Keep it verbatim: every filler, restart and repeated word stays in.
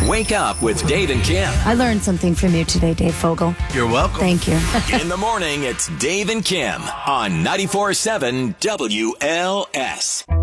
Wake up with Dave and Kim. I learned something from you today, Dave Fogel. You're welcome. Thank you. In the morning, it's Dave and Kim on ninety-four point seven W L S.